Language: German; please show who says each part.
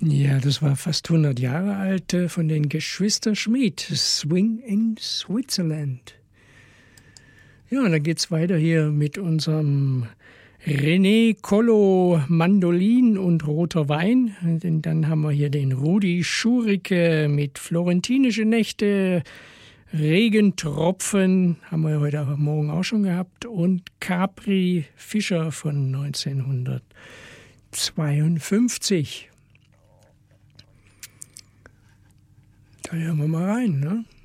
Speaker 1: Ja, das war fast 100 Jahre alt von den Geschwister Schmid, Swing in Switzerland. Ja, und dann geht's weiter hier mit unserem René Collo Mandolin und roter Wein. Und dann haben wir hier den Rudi Schurike mit Florentinische Nächte, Regentropfen, haben wir heute Morgen auch schon gehabt, und Capri Fischer von 1952. Da hören wir mal rein, ne?